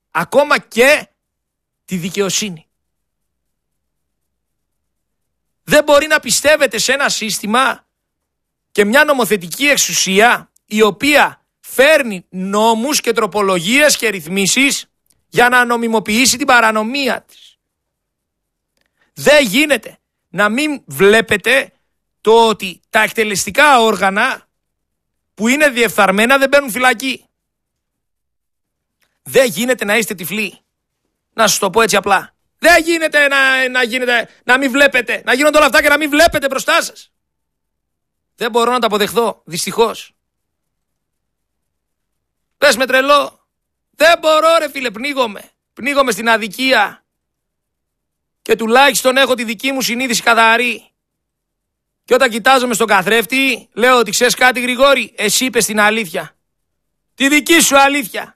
ακόμα και τη δικαιοσύνη. Δεν μπορεί να πιστεύετε σε ένα σύστημα και μια νομοθετική εξουσία η οποία φέρνει νόμους και τροπολογίες και ρυθμίσεις για να νομιμοποιήσει την παρανομία της. Δεν γίνεται να μην βλέπετε το ότι τα εκτελεστικά όργανα που είναι διεφθαρμένα δεν μπαίνουν φυλακή. Δεν γίνεται να είστε τυφλοί. Να σας το πω έτσι απλά. Δεν γίνεται να μην βλέπετε, να γίνονται όλα αυτά και να μην βλέπετε μπροστά σας. Δεν μπορώ να τα αποδεχθώ, δυστυχώς. Πες με τρελό. Δεν μπορώ ρε φίλε, πνίγομαι στην αδικία. Και τουλάχιστον έχω τη δική μου συνείδηση καθαρή. Και όταν κοιτάζομαι στον καθρέφτη, λέω ότι ξέρεις κάτι Γρηγόρη, εσύ είπες την αλήθεια. Τη δική σου αλήθεια.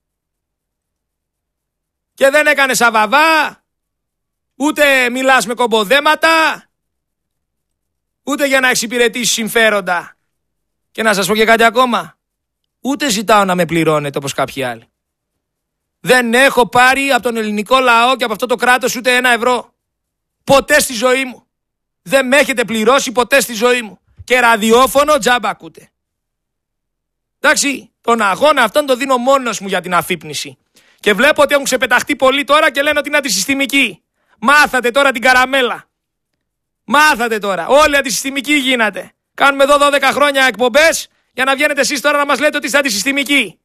Και δεν έκανες αβαβά, ούτε μιλάς με κομποδέματα, ούτε για να εξυπηρετήσεις συμφέροντα. Και να σας πω και κάτι ακόμα, ούτε ζητάω να με πληρώνετε όπως κάποιοι άλλοι. Δεν έχω πάρει από τον ελληνικό λαό και από αυτό το κράτος ούτε ένα ευρώ. Ποτέ στη ζωή μου. Δεν με έχετε πληρώσει ποτέ στη ζωή μου. Και ραδιόφωνο τζάμπα ακούτε. Εντάξει, τον αγώνα αυτόν το δίνω μόνος μου για την αφύπνιση. Και βλέπω ότι έχουν ξεπεταχτεί πολλοί τώρα και λένε ότι είναι αντισυστημικοί. Μάθατε τώρα την καραμέλα. Μάθατε τώρα. Όλοι αντισυστημικοί γίνατε. Κάνουμε εδώ 12 χρόνια εκπομπές για να βγαίνετε εσείς τώρα να μας λέτε ότι είστε αντισυστημικοί.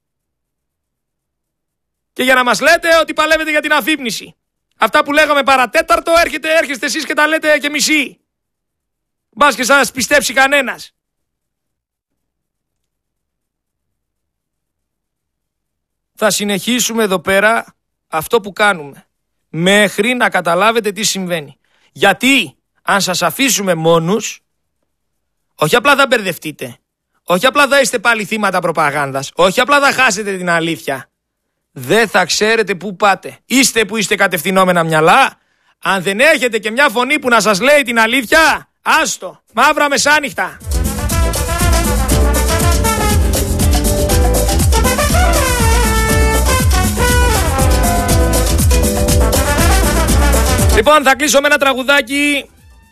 Και για να μας λέτε ότι παλεύετε για την αφύπνιση. Αυτά που λέγαμε παρατέταρτο έρχεστε εσείς και τα λέτε και μισή. Μπας και σας πιστέψει κανένας. Θα συνεχίσουμε εδώ πέρα αυτό που κάνουμε. Μέχρι να καταλάβετε τι συμβαίνει. Γιατί αν σας αφήσουμε μόνους, όχι απλά θα μπερδευτείτε. Όχι απλά θα είστε πάλι θύματα προπαγάνδας. Όχι απλά θα χάσετε την αλήθεια. Δεν θα ξέρετε πού πάτε. Είστε που είστε κατευθυνόμενα μυαλά. Αν δεν έχετε και μια φωνή που να σας λέει την αλήθεια, άστο, μαύρα μεσάνυχτα. Λοιπόν, θα κλείσω με ένα τραγουδάκι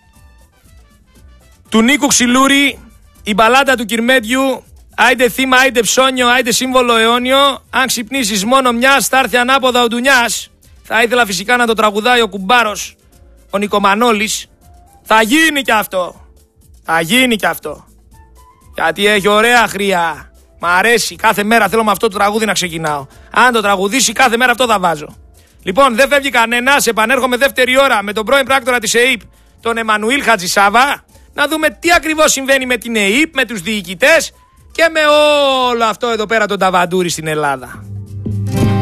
του Νίκου Ξυλούρη, η μπαλάντα του Κυρμέντιου. Άιντε θύμα, άιντε ψώνιο, άιντε σύμβολο αιώνιο. Αν ξυπνήσεις μόνο μιας, θα έρθει ανάποδα ο Ντουνιάς. Θα ήθελα φυσικά να το τραγουδάει ο κουμπάρος, ο Νικομανόλης. Θα γίνει κι αυτό. Θα γίνει κι αυτό. Γιατί έχει ωραία χρειά. Μ' αρέσει. Κάθε μέρα θέλω με αυτό το τραγούδι να ξεκινάω. Αν το τραγουδήσει, κάθε μέρα αυτό θα βάζω. Λοιπόν, δεν φεύγει κανένας. Επανέρχομαι δεύτερη ώρα με τον πρώην πράκτορα της ΕΕΠ, τον Εμμανουήλ Χατζησάβα, να δούμε τι ακριβώς συμβαίνει με την ΕΕΠ, με τους διοικητές και με όλο αυτό εδώ πέρα τον ταβαντούρι στην Ελλάδα.